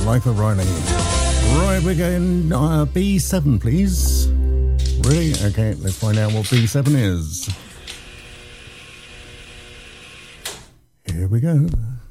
Life of Riley. Right, we're going B7, please. Really? Okay, let's find out what B7 is. Here we go.